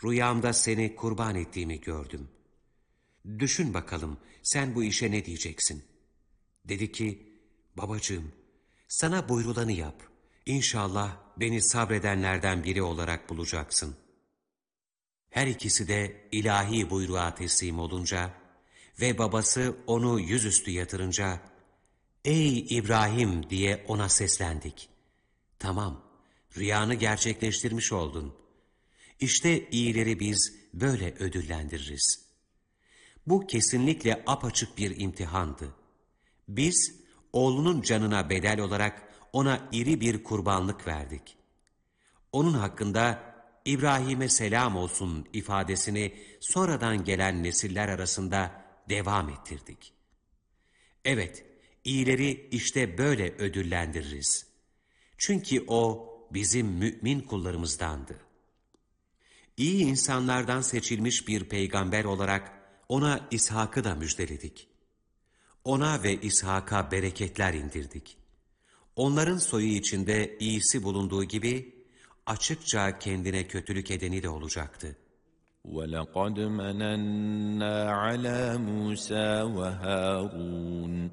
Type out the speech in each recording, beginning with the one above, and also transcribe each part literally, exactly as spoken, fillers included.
rüyamda seni kurban ettiğimi gördüm. Düşün bakalım, sen bu işe ne diyeceksin? Dedi ki, babacığım, sana buyrulanı yap. İnşallah beni sabredenlerden biri olarak bulacaksın. Her ikisi de ilahi buyruğa teslim olunca ve babası onu yüzüstü yatırınca, ''Ey İbrahim!'' diye ona seslendik. ''Tamam, rüyanı gerçekleştirmiş oldun. İşte iyileri biz böyle ödüllendiririz.'' Bu kesinlikle apaçık bir imtihandı. Biz, oğlunun canına bedel olarak ona iri bir kurbanlık verdik. Onun hakkında İbrahim'e selam olsun ifadesini sonradan gelen nesiller arasında devam ettirdik. Evet, iyileri işte böyle ödüllendiririz. Çünkü o bizim mümin kullarımızdandı. İyi insanlardan seçilmiş bir peygamber olarak ona İshak'ı da müjdeledik. Ona ve İshak'a bereketler indirdik. Onların soyu içinde iyisi bulunduğu gibi açıkça kendine kötülük edeni de olacaktı. وَلَقَدْ مَنَنَّا عَلَى مُوسَى وَهَارُونَ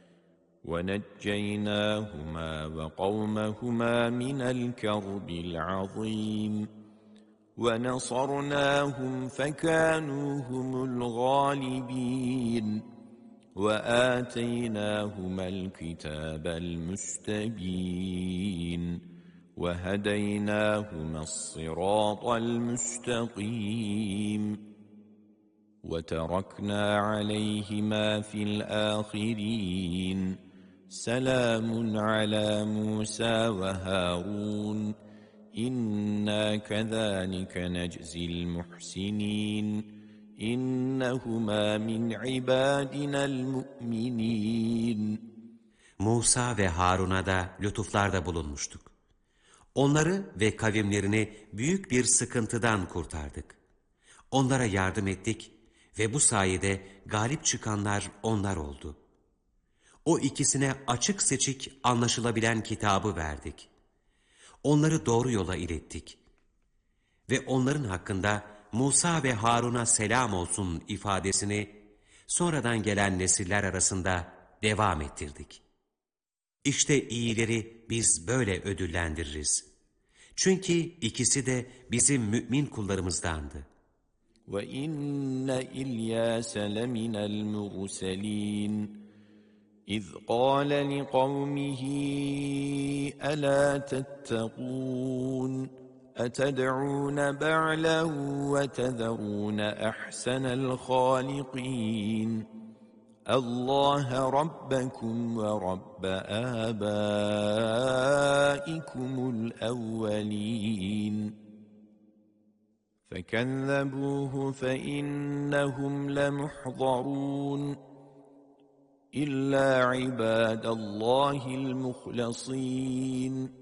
وَنَجَّيْنَاهُمَا وَقَوْمَهُمَا مِنَ الْكَرْبِ الْعَظِيمِ وَنَصَرْنَاهُمْ فَكَانُوا هُمُ الْغَالِبِينَ وَآتَيْنَاهُمَا الْكِتَابَ الْمُسْتَبِينَ وَهَدَيْنَاهُمَا الصِّرَاطَ الْمُسْتَقِيمَ وَتَرَكْنَا عَلَيْهِمَا فِي الْآخِرِينَ سَلَامٌ عَلَى مُوسَى وَهَارُونَ إِنَّا كَذَلِكَ نَجْزِي الْمُحْسِنِينَ إِنَّهُمَا مِنْ عِبَادِنَا الْمُؤْمِنِينَ Musa ve Harun'a da lütuflarda bulunmuştuk. Onları ve kavimlerini büyük bir sıkıntıdan kurtardık. Onlara yardım ettik ve bu sayede galip çıkanlar onlar oldu. O ikisine açık seçik anlaşılabilen kitabı verdik. Onları doğru yola ilettik. Ve onların hakkında Musa ve Harun'a selam olsun ifadesini sonradan gelen nesiller arasında devam ettirdik. İşte iyileri biz böyle ödüllendiririz. Çünkü ikisi de bizim mümin kullarımızdandı. وَإِنَّ إِلْيَاسَ لَمِنَ الْمُرْسَلِينَ إِذْ قَالَ لِقَوْمِهِ أَلَا تَتَّقُونَ أَتَدْعُونَ بَعْلًا وَتَذَرُونَ أَحْسَنَ الْخَالِقِينَ اللَّهَ رَبَّكُمْ وَرَبَّ آبَائِكُمُ الْأَوَّلِينَ فَكَذَّبُوهُ فَإِنَّهُمْ لَمُحْضَرُونَ إِلَّا عِبَادَ اللَّهِ الْمُخْلَصِينَ